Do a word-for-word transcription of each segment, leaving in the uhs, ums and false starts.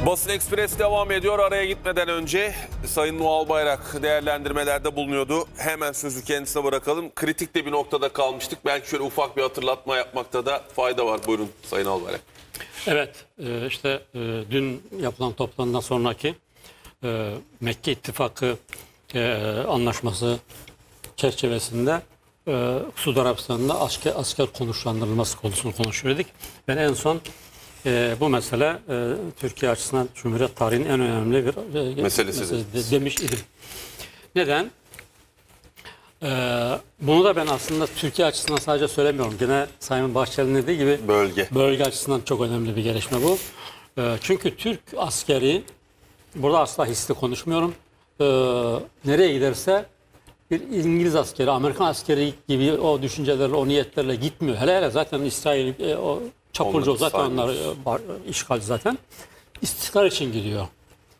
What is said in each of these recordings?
Basın Ekspres devam ediyor. Araya gitmeden önce Sayın Noel Bayrak değerlendirmelerde bulunuyordu. Hemen sözü kendisine bırakalım. Kritik de bir noktada kalmıştık. Belki şöyle ufak bir hatırlatma yapmakta da fayda var. Buyurun Sayın Albayrak. Evet, işte dün yapılan toplantıdan sonraki Mekke İttifakı anlaşması çerçevesinde Suudi Arabistan'da asker, asker konuşlandırılması konusunu konuşuyorduk. Ben en son e, bu mesele e, Türkiye açısından Cumhuriyet tarihinin en önemli bir e, meselesi de, demiş idim. Neden? E, bunu da ben aslında Türkiye açısından sadece söylemiyorum. Gene Sayın Bahçeli'nin dediği gibi bölge. bölge açısından çok önemli bir gelişme bu. E, çünkü Türk askeri, burada asla hisli konuşmuyorum, e, nereye giderse bir İngiliz askeri, Amerikan askeri gibi o düşüncelerle, o niyetlerle gitmiyor. Hele hele zaten İsrail, e, o çapulcu zaten onlar e, işgal zaten. İstikrar için gidiyor.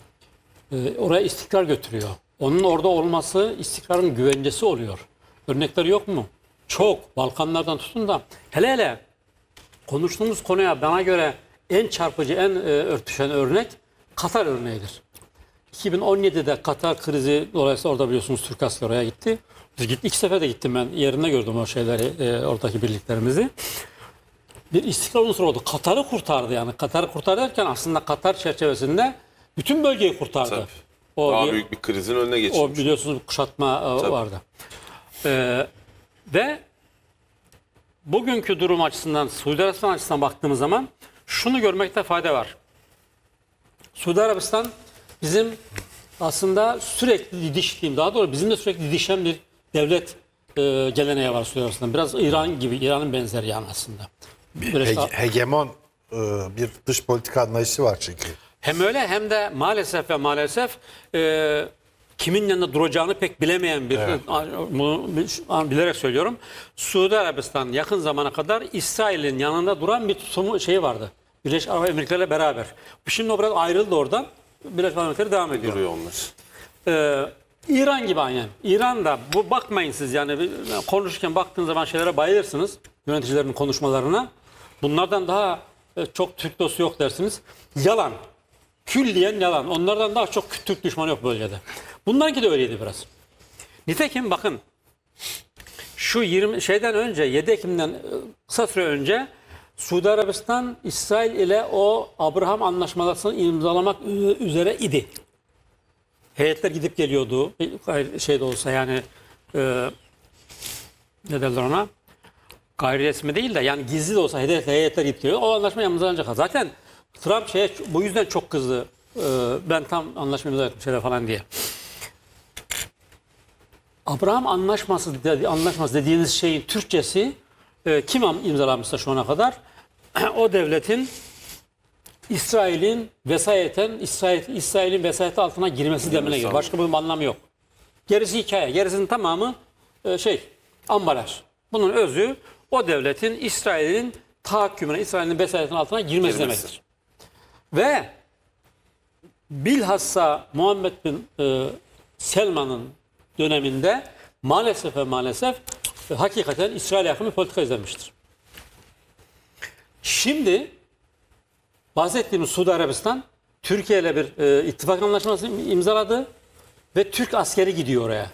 E, oraya istikrar götürüyor. Onun orada olması istikrarın güvencesi oluyor. Örnekleri yok mu? Çok. Balkanlardan tutun da. Hele hele konuştuğumuz konuya bana göre en çarpıcı, en e, örtüşen örnek Katar örneğidir. iki bin on yedide Katar krizi dolayısıyla orada biliyorsunuz Türk askeri oraya gitti. Biz gittik, iki sefer de gittim ben. Yerinde gördüm o şeyleri, e, oradaki birliklerimizi. Bir istikrar unsuru oldu. Katar'ı kurtardı yani. Katar'ı kurtardı derken aslında Katar çerçevesinde bütün bölgeyi kurtardı. Tabii. O Daha bir, büyük bir krizin önüne geçilmiş. O biliyorsunuz kuşatma e, vardı. E, ve bugünkü durum açısından, Suudi Arabistan açısından baktığımız zaman şunu görmekte fayda var. Suudi Arabistan bizim aslında sürekli didiştiğim, daha doğru bizim de sürekli didişen bir devlet e, geleneği var Suudi Arabistan'da. Biraz İran gibi, İran'ın benzeri yani aslında. Böyle Hege, hegemon e, bir dış politika anlayışı var çünkü. Hem öyle hem de maalesef ve maalesef e, kimin yanında duracağını pek bilemeyen bir, evet. Bunu bilerek söylüyorum. Suudi Arabistan yakın zamana kadar İsrail'in yanında duran bir tutumu şeyi vardı. Birleşik Arap Emirlikleri'yle beraber. Şimdi o biraz ayrıldı oradan. Birleşik Arap Emirlikleri devam ediyor. Duruyor onlar. Ee, İran gibi aynen. İran'da bu bakmayın siz yani konuşurken baktığınız zaman şeylere bayılırsınız. Yöneticilerin konuşmalarına. Bunlardan daha e, çok Türk dostu yok dersiniz. Yalan. Külliyen yalan. Onlardan daha çok Türk düşmanı yok bölgede. Bunlarınki de öyleydi biraz. Nitekim bakın şu yirmi şeyden önce yedi Ekim'den kısa süre önce Suudi Arabistan İsrail ile o Abraham Anlaşması'nı imzalamak üzere idi. Heyetler gidip geliyordu. Şey de olsa yani e, ne derler ona? Gayri resmi değil de yani gizli de olsa heyetler gidip geliyor. O anlaşma imzalanacak. Zaten Trump şeye bu yüzden çok kızdı. E, ben tam anlaşma imzaladım şeyler falan diye. Abraham Anlaşması, dedi, anlaşması dediğiniz şeyin Türkçesi e, kim imzalamışsa şu ana kadar o devletin İsrail'in vesayeten İsrail İsrail'in vesayeti altına girmesi demine gelir. Başka bir anlamı yok. Gerisi hikaye. Gerisinin tamamı e, şey ambalaj. Bunun özü o devletin İsrail'in tahakkümüne, İsrail'in vesayetinin altına girmesi Girmesi. demektir. Ve bilhassa Muhammed bin e, Selman'ın döneminde maalesef ve maalesef e, hakikaten İsrail yakın bir politika izlemiştir. Şimdi bahsettiğimiz Suudi Arabistan Türkiye ile bir e, ittifak anlaşması imzaladı ve Türk askeri gidiyor oraya.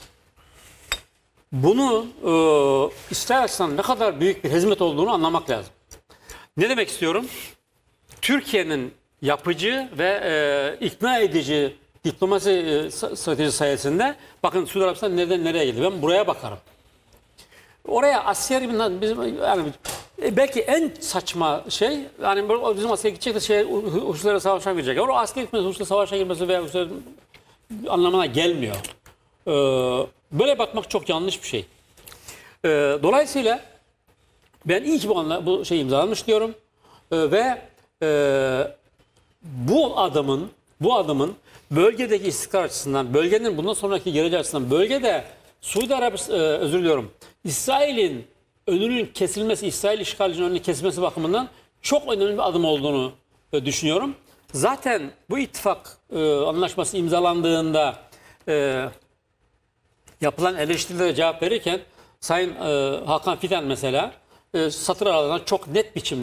Bunu e, İsrail açısından ne kadar büyük bir hizmet olduğunu anlamak lazım. Ne demek istiyorum? Türkiye'nin yapıcı ve e, ikna edici diplomasi e, stratejisi sayesinde bakın Suudi Arabistan nereden nereye gidiyor? Ben buraya bakarım. Oraya askeri bizim yani belki en saçma şey yani bizim askere gidecek de şey Husilerle savaşa girecek. O asker gitmesi, Husilerle savaşa girmesi veya Husiler anlamına gelmiyor. Ee, böyle bakmak çok yanlış bir şey. Ee, dolayısıyla ben iyi ki bu, anla, bu şey imzalanmış diyorum. Ee, ve e, bu adımın bu adımın bölgedeki istikrar açısından, bölgenin bundan sonraki geleceği açısından, bölgede Suudi Arabistan, e, özür diliyorum, İsrail'in önünün kesilmesi, İsrail işgalicinin önünün kesilmesi bakımından çok önemli bir adım olduğunu e, düşünüyorum. Zaten bu ittifak e, anlaşması imzalandığında e, yapılan eleştirilere cevap verirken Sayın e, Hakan Fidan mesela e, satır aralarından çok net biçimde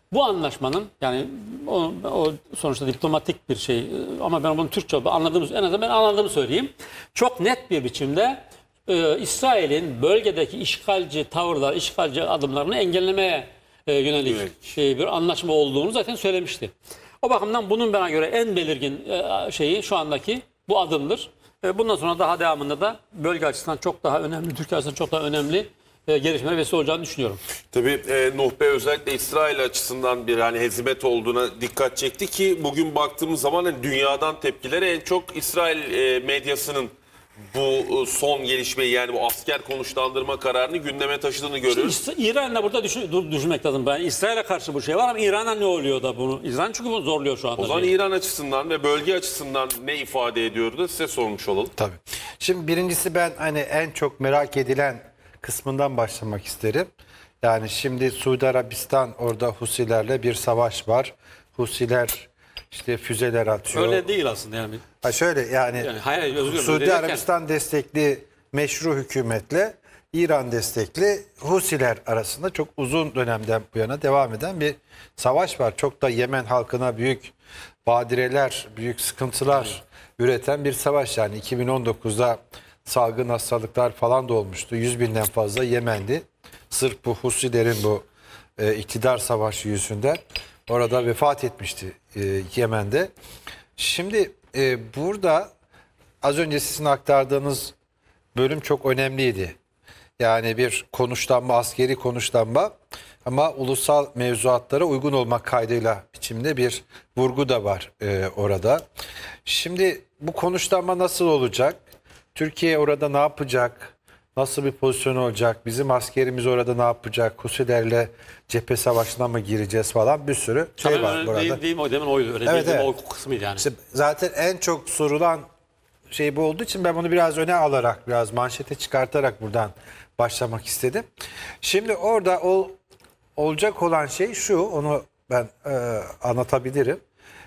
Bu anlaşmanın yani o, o sonuçta diplomatik bir şey ama ben bunu Türkçe anladığımız en azından ben anladığımı söyleyeyim. Çok net bir biçimde e, İsrail'in bölgedeki işgalci tavırlar, işgalci adımlarını engellemeye e, yönelik Evet. e, bir anlaşma olduğunu zaten söylemişti. O bakımdan bunun bana göre en belirgin e, şeyi şu andaki bu adımdır. E, bundan sonra daha devamında da bölge açısından çok daha önemli, Türkiye açısından çok daha önemli e, gelişmeler vesile olacağını düşünüyorum. Tabii e, Nuh Bey özellikle İsrail açısından bir hani hezimet olduğuna dikkat çekti ki bugün baktığımız zaman hani dünyadan tepkileri en çok İsrail e, medyasının bu e, son gelişmeyi yani bu asker konuşlandırma kararını gündeme taşıdığını görüyoruz. İs- İran'la burada düşün, dur- düşünmek lazım. Ben İsrail'e karşı bu şey var ama İran'a ne oluyor da bunu? İran çünkü bunu zorluyor şu anda. O zaman şeyi. İran açısından ve bölge açısından ne ifade ediyor da size sormuş olalım. Tabii. Şimdi birincisi ben hani en çok merak edilen kısmından başlamak isterim. Yani şimdi Suudi Arabistan orada Husilerle bir savaş var. Husiler işte füzeler atıyor. Öyle değil aslında yani. Ha şöyle yani, Yani hayır, hayır, özür dilerim. Suudi Öyle derken- Arabistan destekli meşru hükümetle İran destekli Husiler arasında çok uzun dönemden bu yana devam eden bir savaş var. Çok da Yemen halkına büyük badireler, büyük sıkıntılar üreten bir savaş. Yani iki bin on dokuzda salgın hastalıklar falan da olmuştu. yüz binden fazla Yemenli. Sırf bu Husilerin bu e, iktidar savaşı yüzünden orada vefat etmişti e, Yemen'de. Şimdi e, burada az önce sizin aktardığınız bölüm çok önemliydi. Yani bir konuşlanma, askeri konuşlanma ama ulusal mevzuatlara uygun olmak kaydıyla biçimde bir vurgu da var e, orada. Şimdi bu konuşlanma nasıl olacak? Türkiye orada ne yapacak? Nasıl bir pozisyon olacak? Bizim askerimiz orada ne yapacak? Husilerle cephe savaşına mı gireceğiz falan bir sürü şey Tabii var öyle burada. değil, değil mi? O demin oydu. Öyle Evet, değil, evet. o kısmıydı yani. İşte zaten en çok sorulan şey bu olduğu için ben bunu biraz öne alarak, biraz manşete çıkartarak buradan başlamak istedim. Şimdi orada ol, olacak olan şey şu, onu ben e, anlatabilirim.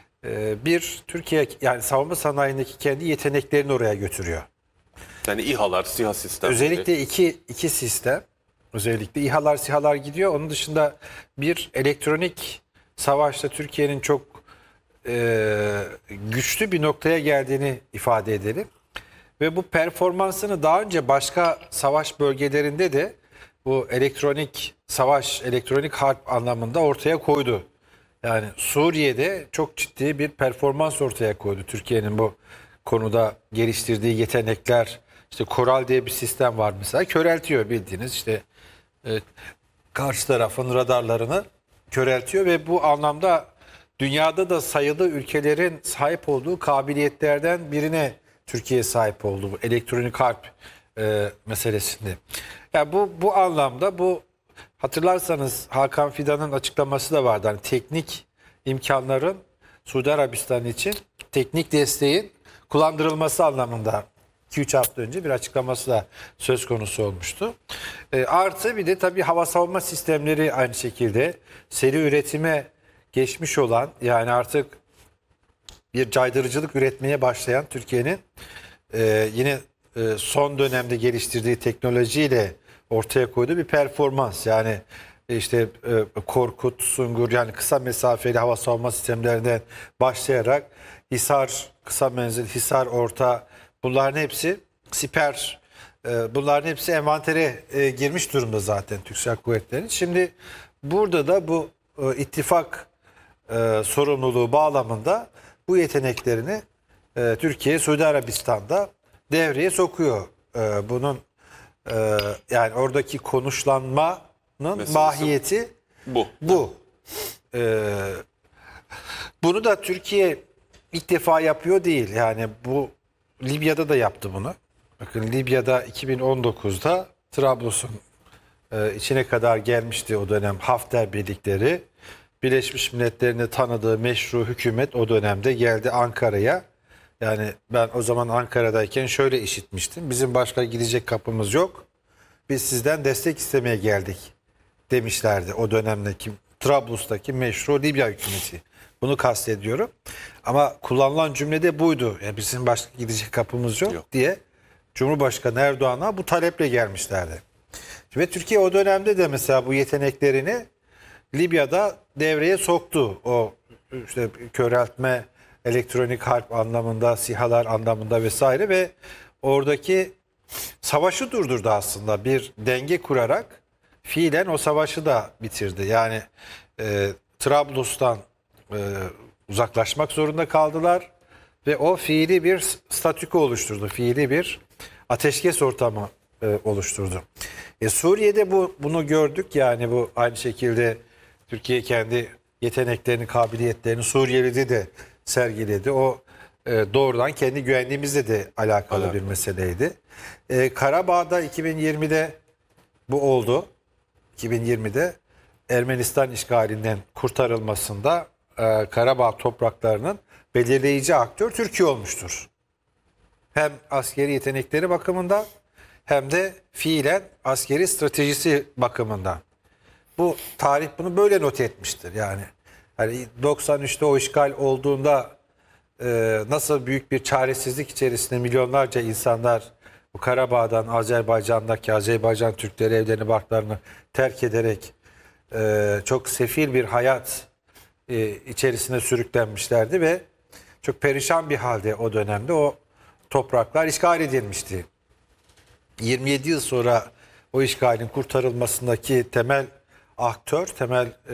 E, bir, Türkiye yani savunma sanayindeki kendi yeteneklerini oraya götürüyor. Yani İHA'lar, SİHA sistemleri. Özellikle iki, iki sistem, özellikle İHA'lar, SİHA'lar gidiyor. Onun dışında bir elektronik savaşta Türkiye'nin çok e, güçlü bir noktaya geldiğini ifade edelim. Ve bu performansını daha önce başka savaş bölgelerinde de bu elektronik savaş, elektronik harp anlamında ortaya koydu. Yani Suriye'de çok ciddi bir performans ortaya koydu. Türkiye'nin bu konuda geliştirdiği yetenekler, işte Koral diye bir sistem var mesela, köreltiyor bildiğiniz işte e, karşı tarafın radarlarını köreltiyor ve bu anlamda dünyada da sayılı ülkelerin sahip olduğu kabiliyetlerden birine Türkiye sahip oldu bu elektronik harp e, meselesinde. Yani bu bu anlamda bu hatırlarsanız Hakan Fidan'ın açıklaması da vardı. Hani teknik imkanların Suudi Arabistan için teknik desteğin kullandırılması anlamında iki üç hafta önce bir açıklaması da söz konusu olmuştu. E, artı bir de tabii hava savunma sistemleri aynı şekilde seri üretime geçmiş olan yani artık bir caydırıcılık üretmeye başlayan Türkiye'nin e, yine e, son dönemde geliştirdiği teknolojiyle ortaya koyduğu bir performans. Yani işte e, Korkut, Sungur yani kısa mesafeli hava savunma sistemlerinden başlayarak Hisar, kısa menzil, Hisar, orta bunların hepsi siper, e, bunların hepsi envantere e, girmiş durumda zaten Türk Silahlı Kuvvetleri'nin. Şimdi burada da bu e, ittifak e, sorumluluğu bağlamında bu yeteneklerini e, Türkiye, Suudi Arabistan'da devreye sokuyor. E, bunun e, yani oradaki konuşlanmanın Meselesi mahiyeti bu. bu. E, bunu da Türkiye ilk defa yapıyor değil. Yani bu Libya'da da yaptı bunu. Bakın Libya'da iki bin on dokuzda Trablus'un e, içine kadar gelmişti o dönem Hafter birlikleri. Birleşmiş Milletler'in de tanıdığı meşru hükümet o dönemde geldi Ankara'ya. Yani ben o zaman Ankara'dayken şöyle işitmiştim. Bizim başka gidecek kapımız yok. Biz sizden destek istemeye geldik demişlerdi o dönemdeki Trablus'taki meşru Libya hükümeti. Bunu kastediyorum. Ama kullanılan cümlede buydu. Yani bizim başka gidecek kapımız yok, Yok. diye Cumhurbaşkanı Erdoğan'a bu taleple gelmişlerdi. Ve Türkiye o dönemde de mesela bu yeteneklerini Libya'da devreye soktu. O işte köreltme, elektronik harp anlamında, SİHA'lar anlamında vesaire ve oradaki savaşı durdurdu aslında. Bir denge kurarak fiilen o savaşı da bitirdi. Yani e, Trablus'tan e, uzaklaşmak zorunda kaldılar ve o fiili bir statüko oluşturdu. Fiili bir ateşkes ortamı e, oluşturdu. E, Suriye'de bu bunu gördük. Yani bu aynı şekilde Türkiye kendi yeteneklerini, kabiliyetlerini Suriye'de de sergiledi. O e, doğrudan kendi güvenliğimizle de alakalı Alakalı. bir meseleydi. E, Karabağ'da iki bin yirmide bu oldu. iki bin yirmide Ermenistan işgalinden kurtarılmasında e, Karabağ topraklarının belirleyici aktör Türkiye olmuştur. Hem askeri yetenekleri bakımından hem de fiilen askeri stratejisi bakımından. Bu tarih bunu böyle not etmiştir. Yani hani doksan üçte o işgal olduğunda e, nasıl büyük bir çaresizlik içerisinde milyonlarca insanlar bu Karabağ'dan Azerbaycan'daki Azerbaycan Türkleri evlerini barklarını terk ederek e, çok sefil bir hayat e, içerisine sürüklenmişlerdi ve çok perişan bir halde o dönemde o topraklar işgal edilmişti. yirmi yedi yıl sonra o işgalin kurtarılmasındaki temel aktör, temel e,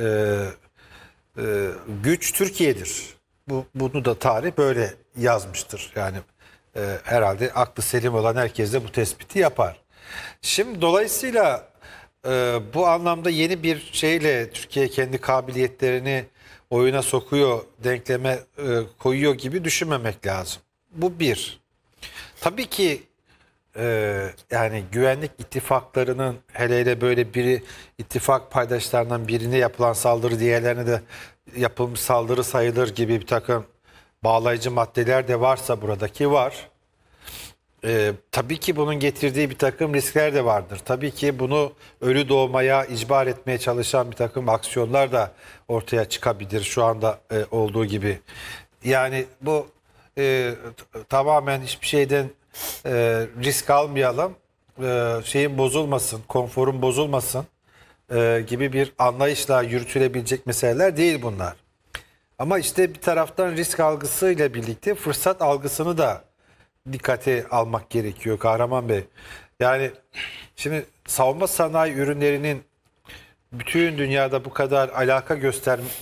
e, güç Türkiye'dir. Bu, bunu da tarih böyle yazmıştır. Yani e, herhalde aklı selim olan herkes de bu tespiti yapar. Şimdi dolayısıyla e, bu anlamda yeni bir şeyle Türkiye kendi kabiliyetlerini oyuna sokuyor, denkleme e, koyuyor gibi düşünmemek lazım. Bu bir. Tabii ki Ee, yani güvenlik ittifaklarının hele hele böyle biri ittifak paydaşlarından birine yapılan saldırı diğerlerine de yapılmış saldırı sayılır gibi bir takım bağlayıcı maddeler de varsa buradaki var. Ee, tabii ki bunun getirdiği bir takım riskler de vardır. Tabii ki bunu ölü doğmaya icbar etmeye çalışan bir takım aksiyonlar da ortaya çıkabilir şu anda e, olduğu gibi. Yani bu e, t- tamamen hiçbir şeyden e, risk almayalım, e, şeyin bozulmasın, konforun bozulmasın e, gibi bir anlayışla yürütülebilecek meseleler değil bunlar. Ama işte bir taraftan risk algısıyla birlikte fırsat algısını da dikkate almak gerekiyor Kahraman Bey. Yani şimdi savunma sanayi ürünlerinin bütün dünyada bu kadar alaka göster